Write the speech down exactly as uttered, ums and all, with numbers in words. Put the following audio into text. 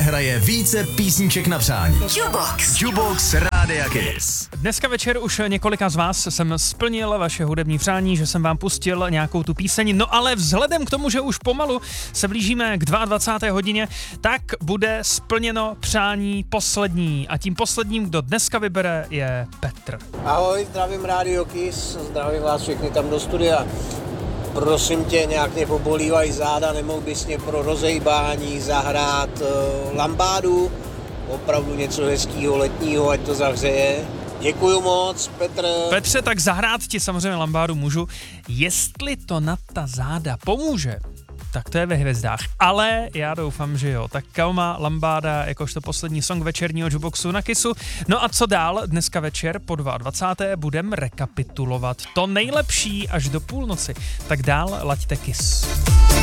hraje více písniček na přání. Jukebox. Jukebox Rádia Kiss. Dneska večer už několika z vás jsem splnil vaše hudební přání, že jsem vám pustil nějakou tu píseň, no ale vzhledem k tomu, že už pomalu se blížíme k dvacáté druhé hodině, tak bude splněno přání poslední a tím posledním, kdo dneska vybere, je Petr. Ahoj, zdravím Radio Kiss, zdravím vás všechny tam do studia. Prosím tě, nějak mě pobolívají záda, nemohl bys mě pro rozejbání zahrát uh, lambádu, opravdu něco hezkýho letního, ať to zahřeje. Děkuju moc, Petr. Petře, tak zahrát ti samozřejmě lambádu můžu. Jestli to na ta záda pomůže, tak to je ve hvězdách. Ale já doufám, že jo. Tak Kaoma Lambáda jakožto poslední song večerního Jukeboxu na Kissu. No a co dál? Dneska večer po dvacáté druhé budem rekapitulovat to nejlepší až do půlnoci. Tak dál laďte Kiss.